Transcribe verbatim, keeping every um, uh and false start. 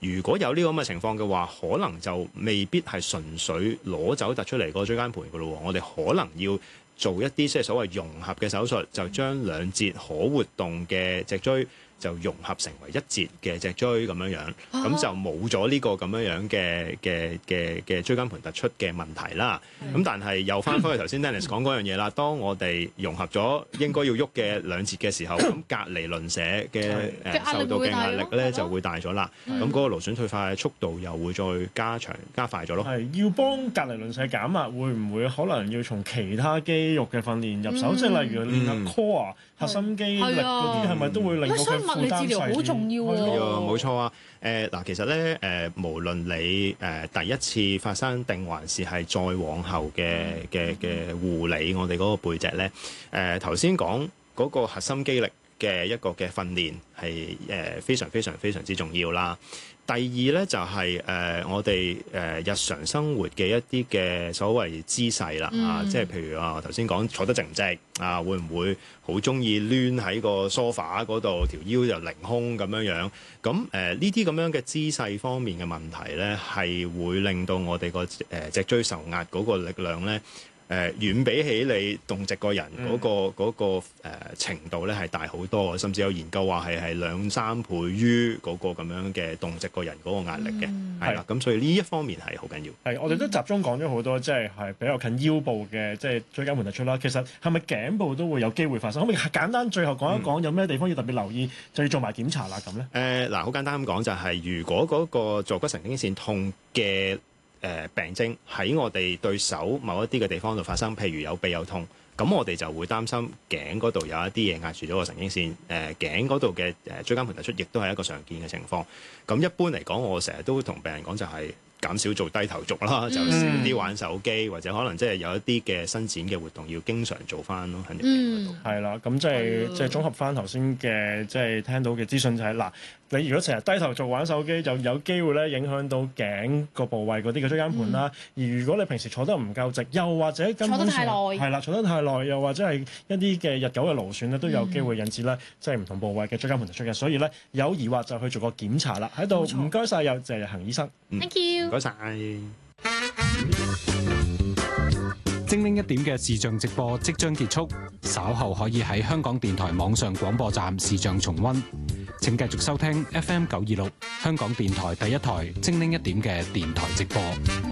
如果有呢個咁嘅情況嘅話，可能就未必係純粹攞走突出嚟個椎間盤㗎咯。我哋可能要做一啲即係所謂融合嘅手術，就將兩節可活動嘅脊椎就融合成為一節嘅脊椎咁樣樣，咁、啊、就冇咗呢個咁樣樣嘅嘅嘅嘅椎間盤突出嘅問題啦。咁、嗯、但係又翻返去頭先 Dennis 講嗰樣嘢啦，當我哋融合咗應該要喐嘅兩節嘅時候，咁隔離鄰舍嘅誒、呃、受到嘅壓力咧就會大咗啦。咁嗰個勞損退化嘅速度又會再加長加快咗咯。 係要幫隔離鄰舍減壓，會唔會可能要從其他肌肉嘅訓練入手？嗯、即係例如練下 core、嗯、核心肌力嗰啲，係咪都會令到佢物理治療好重要喎。 冇錯啊。誒嗱，其實咧誒，無論你誒第一次發生定還是係再往後嘅嘅嘅護理，我哋嗰個背脊咧，誒頭先講嗰個核心肌力嘅一個嘅訓練係誒非常非常非常之重要啦。第二咧就係、是、誒、呃、我哋誒、呃、日常生活嘅一啲嘅所謂姿勢啦、嗯、啊，即係譬如啊頭先講坐得直唔直啊，會唔會好中意攣喺個 sofa 嗰度，條腰就凌空咁樣樣？咁誒呢啲咁樣嘅姿勢方面嘅問題咧，係會令到我哋個誒脊椎受壓嗰個力量咧。誒、呃、遠比起你動直個人嗰、那個嗰、嗯那個呃、程度咧係大好多，甚至有研究話係係兩三倍於嗰個咁樣嘅動直個人嗰個壓力嘅，係啦、嗯。咁所以呢一方面係好緊要。係，我哋都集中講咗好多，即係係比較近腰部嘅，即係椎間盤突出啦。其實係咪頸部都會有機會發生？可唔可以簡單最後講一講有咩地方要特別留意，就要做埋檢查啦咁咧？誒嗱、呃，好簡單咁講就係、是，如果嗰個坐骨神經線痛嘅誒、呃、病徵喺我哋對手某一啲嘅地方度發生，譬如有臂有痛，咁我哋就會擔心頸嗰度有一啲嘢壓住咗個神經線，誒、呃、頸嗰度嘅誒椎間盤突出，亦都係一個常見嘅情況。咁一般嚟講，我成日都同病人講就係減少做低頭族啦，就少啲玩手機，或者可能即係有一啲嘅伸展嘅活動要經常做翻咯。喺頸嗰度係啦，咁即係即係綜合翻頭先嘅即係聽到嘅資訊就係、是、嗱，你如果成日低頭做玩手機，就有機會咧影響到頸個部位嗰啲嘅椎間盤啦。嗯、而如果你平時坐得唔夠直，又或者根本上坐得太耐，係啦，坐得太耐，又或者係一啲嘅日久嘅勞損咧，都有機會引致咧即係唔同部位嘅椎間盤突出嘅。所以咧有疑惑就去做個檢查啦。喺度唔該晒，有謝日行醫生。 嗯、Thank you。 唔該晒。 精靈一點嘅視像直播即將結束，稍後可以喺香港電台網上廣播站視像重溫。請繼續收聽 F M 九二六香港電台第一台精靈一點嘅電台直播。